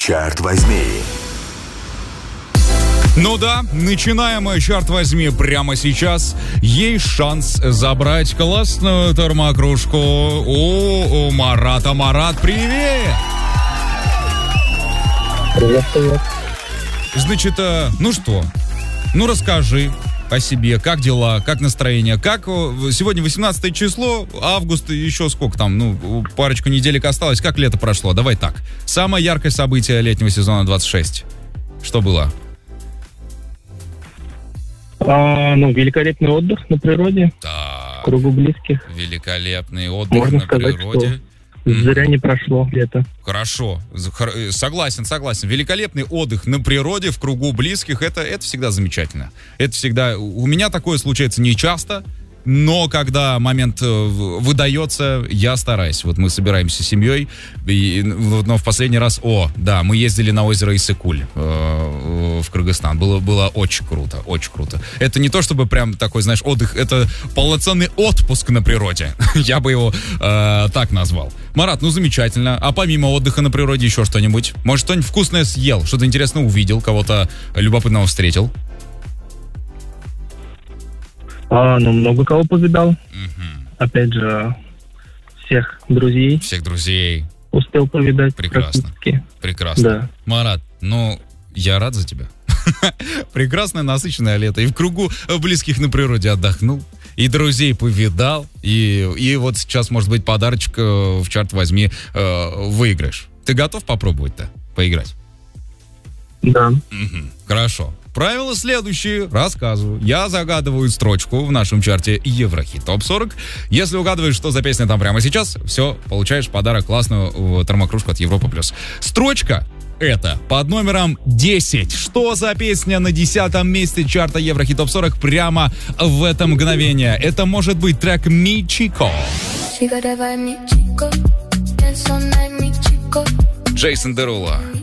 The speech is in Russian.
Чарт возьми. Ну да, начинаем «Чарт возьми» прямо сейчас. Есть шанс забрать классную термокружку у Марата. Марат, привет! Привет. Значит, ну что, ну расскажи о себе, как дела, как настроение, как сегодня 18 число, август, еще сколько там, ну, парочку неделек осталось, как лето прошло, давай так. Самое яркое событие летнего сезона 26, что было? Великолепный отдых на природе, Так, в кругу близких. великолепный отдых Можно на сказать, природе. Зря не прошло лето. Хорошо, согласен. Великолепный отдых на природе в кругу близких, это всегда замечательно. Это всегда, у меня такое случается не часто, но когда момент выдается, я стараюсь. Вот мы собираемся с семьей, но в последний раз, мы ездили на озеро Иссык-Куль в Кыргызстан. Было очень круто, очень круто. Это не то, чтобы прям такой, знаешь, отдых, это полноценный отпуск на природе. Я бы его так назвал. Марат, ну замечательно. А помимо отдыха на природе еще что-нибудь? Может, что-нибудь вкусное съел, что-то интересное увидел, кого-то любопытного встретил? Много кого повидал. Опять же, всех друзей. Всех друзей. Успел повидать. Прекрасно. Прекрасно. Да. Марат, ну, я рад за тебя. Прекрасное, насыщенное лето. И в кругу близких на природе отдохнул. И друзей повидал. И вот сейчас, может быть, подарочек в «Чарт возьми» выиграешь. Ты готов попробовать-то поиграть? Да. Хорошо. Правила следующие. Рассказываю. Я загадываю строчку в нашем чарте Еврохит ТОП-40. Если угадываешь, что за песня там прямо сейчас, все, получаешь подарок, классную термокружку от Европа+. Строчка это под номером 10. Что за песня на 10-м месте чарта Еврохит ТОП-40 прямо в это мгновение? Это может быть трек «Mi Chico». Джейсон Деруло.